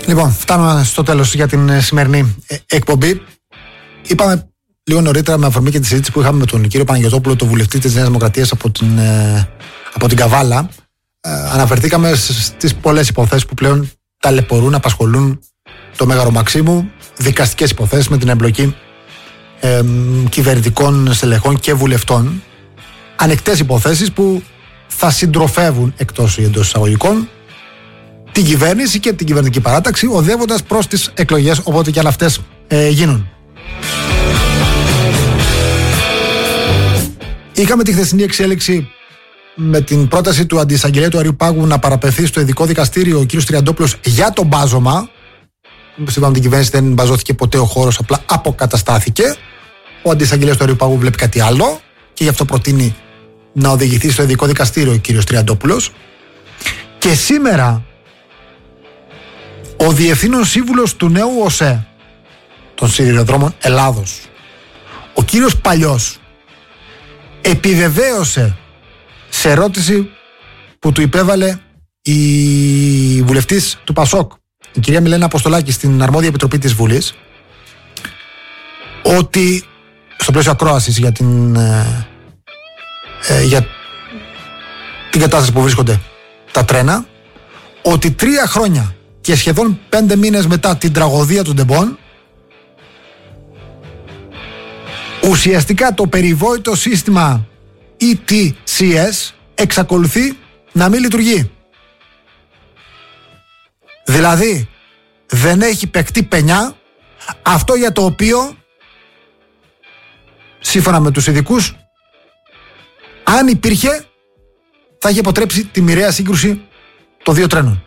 Λοιπόν, φτάνουμε στο τέλος για την σημερινή εκπομπή. Είπαμε λίγο νωρίτερα, με αφορμή και τη συζήτηση που είχαμε με τον κύριο Παναγιωτόπουλο, τον βουλευτή της Νέας Δημοκρατίας από την Καβάλα. Αναφερθήκαμε στις πολλές υποθέσεις που πλέον ταλαιπωρούν, απασχολούν το Μέγαρο Μαξίμου, δικαστικές υποθέσεις με την εμπλοκή κυβερνητικών στελεχών και βουλευτών. Ανεκτές υποθέσεις που θα συντροφεύουν, εκτός ή εντός εισαγωγικών, την κυβέρνηση και την κυβερνητική παράταξη, οδεύοντας προς τις εκλογές, οπότε και αν αυτές γίνουν. Είχαμε τη χθεσινή εξέλιξη με την πρόταση του αντισαγγελέα του Αριουπάγου να παραπευθεί στο ειδικό δικαστήριο ο κ. Τριαντόπουλος για το μπάζωμα. Είπαμε, την κυβέρνηση δεν μπαζώθηκε ποτέ ο χώρος, απλά αποκαταστάθηκε. Ο αντισαγγελέας του Αριουπάγου βλέπει κάτι άλλο και γι' αυτό προτείνει να οδηγηθεί στο ειδικό δικαστήριο ο κ. Τριαντόπουλος. Και σήμερα ο διευθύνων σύμβουλος του νέου ΟΣΕ των Σιδηροδρόμων Ελλάδος, ο κύριος Παλιός, επιβεβαίωσε σε ερώτηση που του υπέβαλε η βουλευτής του ΠΑΣΟΚ, η κυρία Μιλένα Αποστολάκη, στην αρμόδια επιτροπή της Βουλής, ότι στο πλαίσιο ακρόασης για την κατάσταση που βρίσκονται τα τρένα, ότι 3 χρόνια και σχεδόν 5 μήνες μετά την τραγωδία του Ντεμπόν, ουσιαστικά το περιβόητο σύστημα ETCS εξακολουθεί να μην λειτουργεί. Δηλαδή δεν έχει παιχτεί πενιά, αυτό για το οποίο, σύμφωνα με τους ειδικούς, αν υπήρχε, θα είχε αποτρέψει τη μοιραία σύγκρουση των 2 τρένων.